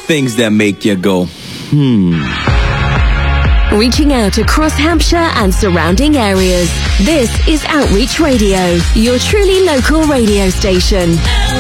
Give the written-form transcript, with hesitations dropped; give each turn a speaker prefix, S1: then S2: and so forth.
S1: Things that make you go,
S2: Reaching out across Hampshire and surrounding areas. This is Outreach Radio, your truly local radio station.